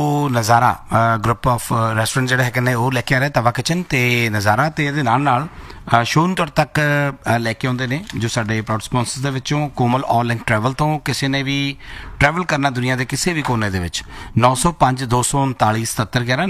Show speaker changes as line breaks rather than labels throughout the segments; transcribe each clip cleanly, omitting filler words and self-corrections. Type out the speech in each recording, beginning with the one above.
ਉਹ ਨਜ਼ਾਰਾ group of restaurant ਜਿਹੜਾ ਹੈਗੇ ਨੇ ਉਹ ਲੈ ਕੇ ਆ ਰਿਹਾ ਤਵਾ ਕਿਚਨ ਤੇ ਨਜ਼ਾਰਾ ਤੇ ਇਹਦੇ ਨਾਲ ਸ਼ੋਅ ਨੂੰ ਤੁਹਾਡੇ ਤੱਕ ਲੈ ਕੇ ਆਉਂਦੇ ਨੇ ਜੋ ਸਾਡੇ ਪ੍ਰਾਊਡ ਸਪਾਂਸਰਸ ਦੇ ਵਿੱਚੋਂ ਕੋਮਲ ਆਲ ਲਿੰਕ ਟਰੈਵਲ ਤੋਂ ਕਿਸੇ ਨੇ ਵੀ ਟਰੈਵਲ ਕਰਨਾ ਦੁਨੀਆ ਦੇ ਕਿਸੇ ਵੀ ਕੋਨੇ ਦੇ ਵਿੱਚ 905 239 7711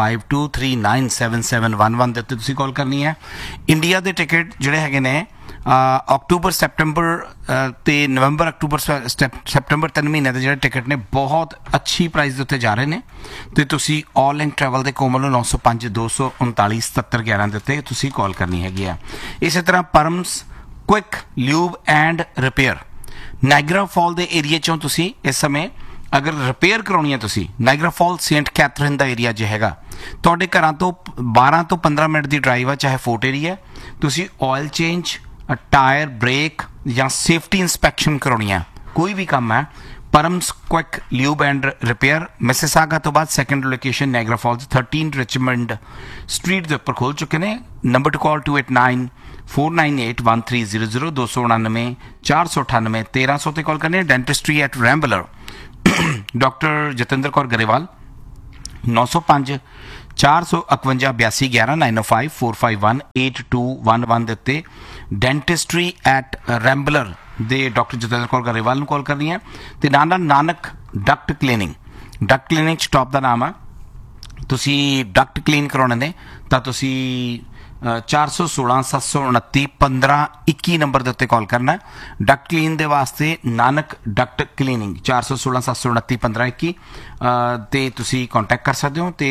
9052397711 ਦੇ ਉੱਤੇ ਤੁਸੀਂ ਕਾਲ ਕਰਨੀ ਹੈ। ਇੰਡੀਆ ਦੇ ਟਿਕਟ ਜਿਹੜੇ ਹੈਗੇ ਨੇ ਅਕਤੂਬਰ ਸੈਪਟੈਂਬਰ ਤੇ ਨਵੰਬਰ ਅਕਤੂਬਰ ਸੈਪਟੈਂਬਰ 3 ਮਹੀਨੇ ਦੇ ਜਿਹੜੇ ਟਿਕਟ ਨੇ ਬਹੁਤ ਅੱਛੀ ਪ੍ਰਾਈਸ ਦੇ ਉੱਤੇ ਜਾ ਰਹੇ ਨੇ ਤੇ ਤੁਸੀਂ ਆਲ ਲਿੰਕ ਟਰੈਵਲ ਦੇ ਕੋਮਲ ਨੂੰ 905 239 7711 ਦੇ ਉੱਤੇ ਤੁਸੀਂ ਕਾਲ ਕਰਨੀ ਹੈਗੀ ਆ। ਇਸੇ ਤਰ੍ਹਾਂ ਪਰਮਸ quick lube and repair Niagara fall ਦੇ ਏਰੀਆ ਚੋਂ ਤੁਸੀਂ ਇਸ ਸਮੇਂ ਅਗਰ ਰਿਪੇਅਰ ਕਰਾਉਣੀ ਹੈ ਤੁਸੀਂ ਨਾਇਗਰਾ ਫਾਲ ਸੇਂਟ ਕੈਥਰੀਨ ਦਾ ਏਰੀਆ ਜੇ ਹੈਗਾ ਤੁਹਾਡੇ ਘਰਾਂ ਤੋਂ 12 ਤੋਂ 15 ਮਿੰਟ ਦੀ ਡਰਾਈਵ ਆ ਚਾਹੇ ਫੋਰਟ ਏਰੀਆ ਤੁਸੀਂ ਆਇਲ ਚੇਂਜ टायर ब्रेक या सेफ्टी इंस्पैक्शन करानी है कोई भी काम है params quick lube and repair Mississauga तो बाद second location Niagara false 13 Richmond street के उपर खोल चुके हैं। नंबर टू कॉल 2894981300 299 498 1300 ते कॉल करने। Dentistry eight Rambler doctor Jatinder Kaur Grewal 905 451 82 11 905 451 8211 ਦੇ ਉੱਤੇ ਡੈਂਟਿਸਟਰੀ ਐਟ ਰੈਂਬਲਰ ਦੇ ਡਾਕਟਰ ਜਤਿੰਦਰ ਕੌਰ ਗਰੇਵਾਲ ਨੂੰ ਕਾਲ ਕਰਨੀ ਹੈ ਤੇ ਨਾਲ ਨਾਨਕ ਡਕਟ ਕਲੀਨਿੰਗ ਸਟਾਪ ਦਾ ਨਾਮ ਆ। ਤੁਸੀਂ ਡਕਟ ਕਲੀਨ ਕਰਾਉਣੇ ਨੇ ਤਾਂ ਤੁਸੀਂ 416 729 1521 ਨੰਬਰ ਦੇ ਉੱਤੇ ਕਾਲ ਕਰਨਾ। ਡਕਟ ਕਲੀਨ ਦੇ ਵਾਸਤੇ ਨਾਨਕ ਡਕਟ ਕਲੀਨਿੰਗ 416 729 1521 ਤੇ ਤੁਸੀਂ ਕੰਟੈਕਟ ਕਰ ਸਕਦੇ ਹੋ। ਤੇ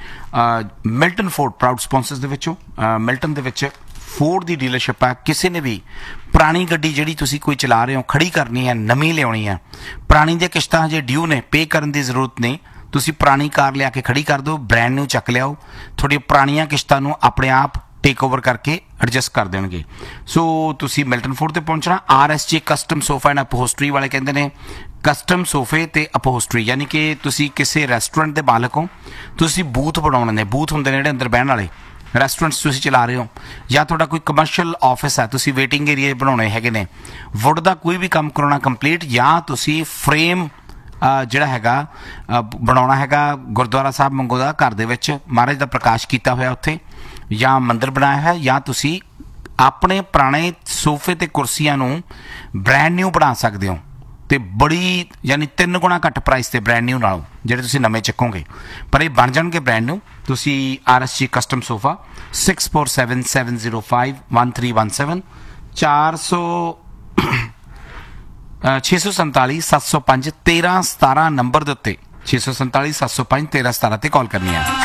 ਮਿਲਟਨ ਫੋਰਡ ਪ੍ਰਾਊਡ ਸਪਾਂਸਰਸ ਦੇ ਵਿੱਚੋਂ ਮਿਲਟਨ ਦੇ ਵਿੱਚ ਫੋਰਡ ਦੀ ਡੀਲਰਸ਼ਿਪ ਆ। ਕਿਸੇ ਨੇ ਵੀ ਪੁਰਾਣੀ ਗੱਡੀ ਜਿਹੜੀ ਤੁਸੀਂ ਕੋਈ ਚਲਾ ਰਹੇ ਹੋ ਖੜੀ ਕਰਨੀ ਹੈ ਨਵੀਂ ਲਿਆਉਣੀ ਹੈ ਪੁਰਾਣੀ ਦੀਆਂ ਕਿਸ਼ਤਾਂ ਹਜੇ ਡਿਊ ਨੇ ਪੇ ਕਰਨ ਦੀ ਜ਼ਰੂਰਤ ਨਹੀਂ ਤੁਸੀਂ ਪੁਰਾਣੀ ਕਾਰ ਲਿਆ ਕੇ ਖੜੀ ਕਰ ਦਿਓ ਬ੍ਰਾਂਡ ਨਿਊ ਚੱਕ ਲਿਆਓ ਤੁਹਾਡੀਆਂ ਪੁਰਾਣੀਆਂ ਕਿਸ਼ਤਾਂ ਨੂੰ ਆਪਣੇ ਆਪ ਟੇਕ ਓਵਰ ਕਰਕੇ ਐਡਜਸਟ ਕਰ ਦੇਣਗੇ। ਸੋ ਤੁਸੀਂ ਮਿਲਟਨ ਫੋਰਡ ਤੇ ਪਹੁੰਚਣਾ। RSG ਕਸਟਮ ਸੋਫਾ ਐਂਡ ਅਪਹੋਸਟਰੀ ਵਾਲੇ ਕਹਿੰਦੇ ਨੇ ਕਸਟਮ ਸੋਫੇ ਤੇ ਅਪਹੋਸਟਰੀ ਯਾਨੀ ਕਿ ਤੁਸੀਂ ਕਿਸੇ ਰੈਸਟੋਰੈਂਟ ਦੇ ਮਾਲਕ ਹੋ ਤੁਸੀਂ ਬੂਥ ਬਣਾਉਣੇ ਨੇ ਬੂਥ ਹੁੰਦੇ ਨੇ ਜਿਹੜੇ ਅੰਦਰ ਬਹਿਣ ਵਾਲੇ ਰੈਸਟੋਰੈਂਟਸ ਤੁਸੀਂ ਚਲਾ ਰਹੇ ਹੋ ਜਾਂ ਤੁਹਾਡਾ ਕੋਈ ਕਮਰਸ਼ੀਅਲ ਆਫਿਸ ਹੈ ਤੁਸੀਂ ਵੇਟਿੰਗ ਏਰੀਆ ਬਣਾਉਣੇ ਹੈਗੇ ਨੇ ਵੁੱਡ ਦਾ ਕੋਈ ਵੀ ਕੰਮ ਕਰਾਉਣਾ ਕੰਪਲੀਟ ਜਾਂ ਤੁਸੀਂ ਫਰੇਮ ਜਿਹੜਾ ਹੈਗਾ ਬਣਾਉਣਾ ਹੈਗਾ ਗੁਰਦੁਆਰਾ ਸਾਹਿਬ ਮੰਗੋ ਦਾ ਘਰ ਦੇ ਵਿੱਚ ਮਹਾਰਾਜ ਦਾ ਪ੍ਰਕਾਸ਼ ਕੀਤਾ ਹੋਇਆ ਉੱਥੇ ਜਾਂ ਮੰਦਿਰ ਬਣਾਇਆ ਹੈ ਜਾਂ ਤੁਸੀਂ ਆਪਣੇ ਪੁਰਾਣੇ ਸੋਫੇ ਤੇ ਕੁਰਸੀਆਂ ਨੂੰ ਬ੍ਰੈਂਡ ਨਿਊ ਬਣਾ ਸਕਦੇ ਹੋ ਤੇ ਬੜੀ ਯਾਨੀ 3 ਗੁਣਾ ਘੱਟ ਪ੍ਰਾਈਸ ਤੇ ਬ੍ਰੈਂਡ ਨਿਊ ਨਾਲੋਂ ਜਿਹੜੇ ਤੁਸੀਂ ਨਵੇਂ ਚੱਕੋਗੇ ਪਰ ਇਹ ਬਣ ਜਾਣਗੇ ਬ੍ਰੈਂਡ ਨਿਊ। ਤੁਸੀਂ RSG ਕਸਟਮ ਸੋਫਾ 6477051317 647 705 1317 ਨੰਬਰ ਦੇ ਉੱਤੇ 647 705 1317 ਤੇ ਕਾਲ ਕਰਨੀ ਹੈ।